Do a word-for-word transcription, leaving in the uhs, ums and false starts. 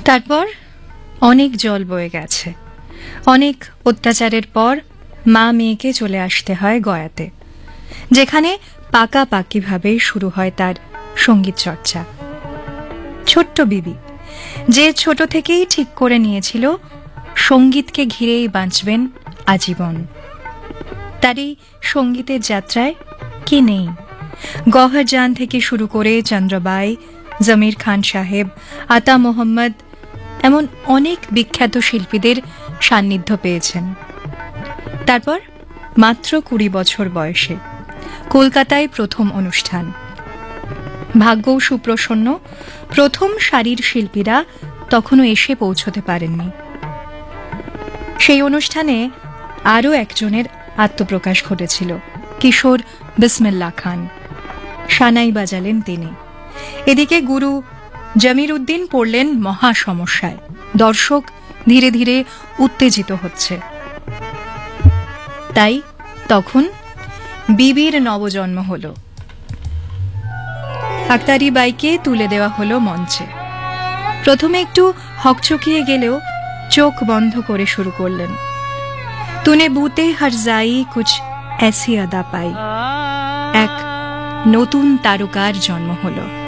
তারপর অনেক জল বয়ে গেছে। অনেক অত্যাচারের পর মা মেয়েকে চলে আসতে হয় গয়াতে, যেখানে পাকাপাকিভাবে শুরু হয় তার সঙ্গীত চর্চা। ছোট্ট বিবি, যে ছোট থেকেই ঠিক করে নিয়েছিল সঙ্গীতকে ঘিরেই বাঁচবেন আজীবন, তারই সঙ্গীতের যাত্রায় কি নেই? গওহর জান থেকে শুরু করে চন্দ্রবাই, জমির খান সাহেব, আতা মোহাম্মদ, এমন অনেক বিখ্যাত শিল্পীদের সান্নিধ্য পেয়েছেন। তারপর মাত্র কুড়ি বছর বয়সে কলকাতায় প্রথম অনুষ্ঠান। ভাগ্যও সুপ্রসন্ন, প্রথম সারির শিল্পীরা তখনও এসে পৌঁছতে পারেননি। সেই অনুষ্ঠানে আরও একজনের আত্মপ্রকাশ ঘটেছিল, কিশোর বিসমিল্লাহ খান। সানাই বাজালেন তিনি। এদিকে গুরু জমির উদ্দিন পড়লেন মহা সমস্যায়। দর্শক ধীরে ধীরে উত্তেজিত হচ্ছে। তাই তখন বিবির নবজন্ম হল। আক্তারি বাইকে তুলে দেওয়া হলো মঞ্চে। প্রথমে একটু হকচকিয়ে গেলেও চোখ বন্ধ করে শুরু করলেন, তুনে বুতে হর যাই কুছ ऐसी अदा पाई। এক নতুন তারকার জন্ম হলো।